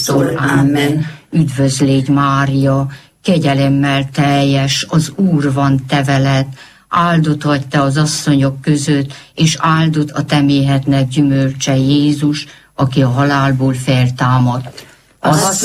korasztól. Amen. Üdvözl légy, Mária, kegyelemmel teljes, az Úr van te veled, áldott vagy te az asszonyok között, és áldott a te méhednek gyümölcse Jézus, aki a halálból feltámadt.